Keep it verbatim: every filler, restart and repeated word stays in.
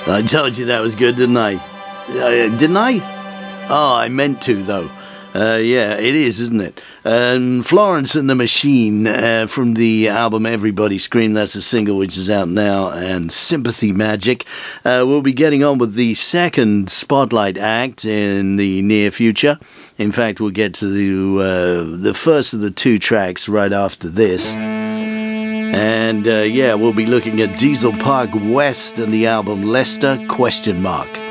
I told you that was good, didn't I? Uh, didn't I? Oh, I meant to, though. Uh, yeah, it is, isn't it? Um, Florence and the Machine uh, from the album Everybody Scream. That's a single which is out now. And Sympathy Magic. Uh, we'll be getting on with the second Spotlight act in the near future. In fact, we'll get to the, uh, the first of the two tracks right after this. And uh, yeah, we'll be looking at Diesel Park West and the album Leicester question mark.